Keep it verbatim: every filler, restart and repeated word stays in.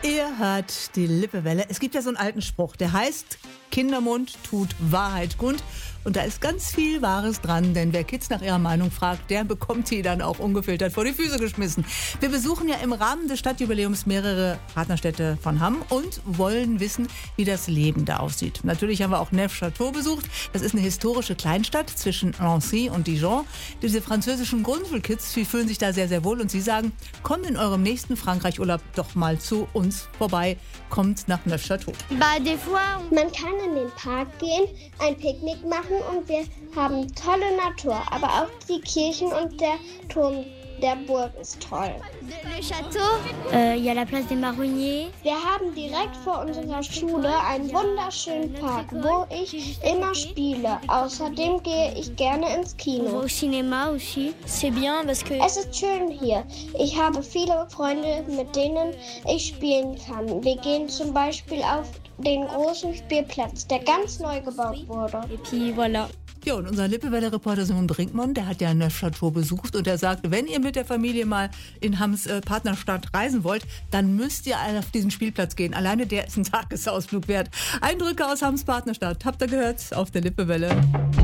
Ihr hört die Lippewelle. Es gibt ja so einen alten Spruch, der heißt, Kindermund tut Wahrheit kund. Und da ist ganz viel Wahres dran, denn wer Kids nach ihrer Meinung fragt, der bekommt die dann auch ungefiltert vor die Füße geschmissen. Wir besuchen ja im Rahmen des Stadtjubiläums mehrere Partnerstädte von Hamm und wollen wissen, wie das Leben da aussieht. Natürlich haben wir auch Neufchâteau besucht. Das ist eine historische Kleinstadt zwischen Nancy und Dijon. Diese französischen Grundschulkids, die fühlen sich da sehr, sehr wohl und sie sagen, kommt in eurem nächsten Frankreich-Urlaub doch mal zu uns vorbei. Kommt nach Neufchâteau. Man kann in den Park gehen, ein Picknick machen und wir haben tolle Natur. Aber auch die Kirchen und der Turm der Burg ist toll. Le Château, il euh, y a la place des Marronniers. Wir haben direkt vor unserer Schule einen wunderschönen Park, wo ich immer spiele. Außerdem gehe ich gerne ins Kino. Au cinéma aussi. C'est bien parce que Es ist schön hier. Ich habe viele Freunde, mit denen ich spielen kann. Wir gehen zum Beispiel auf den großen Spielplatz, der ganz neu gebaut wurde. et puis voilà. Ja, und unser Lippewelle-Reporter Simon Brinkmann, der hat ja Neufchâteau besucht und er sagt, wenn ihr mit der Familie mal in Hamms äh, Partnerstadt reisen wollt, dann müsst ihr auf diesen Spielplatz gehen. Alleine der ist ein Tagesausflug wert. Eindrücke aus Hamms Partnerstadt, habt ihr gehört, auf der Lippewelle.